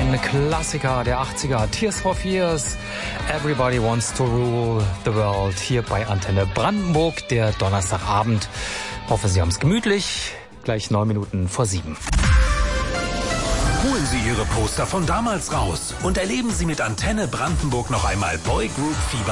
Ein Klassiker der 80er, Tears for Fears, Everybody Wants to Rule the World, hier bei Antenne Brandenburg, der Donnerstagabend. Hoffe, Sie haben es gemütlich, gleich 9 Minuten vor 7. Holen Sie Ihre Poster von damals raus und erleben Sie mit Antenne Brandenburg noch einmal Boygroup Fieber